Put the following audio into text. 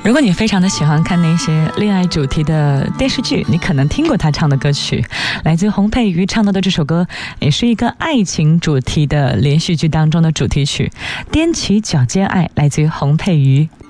如果你非常的喜欢看那些恋爱主题的电视剧，你可能听过他唱的歌曲，来自洪佩瑜唱到的这首歌也是一个爱情主题的连续剧当中的主题曲，踮起脚尖爱，来自于洪佩瑜。